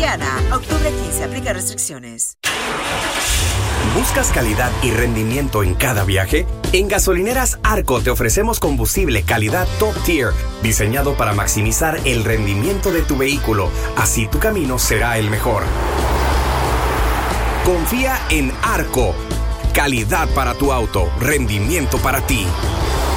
Soriana. Octubre 15. Aplica restricciones. ¿Buscas calidad y rendimiento en cada viaje? En Gasolineras Arco te ofrecemos combustible calidad Top Tier, diseñado para maximizar el rendimiento de tu vehículo. Así tu camino será el mejor. Confía en Arco. Calidad para tu auto, rendimiento para ti.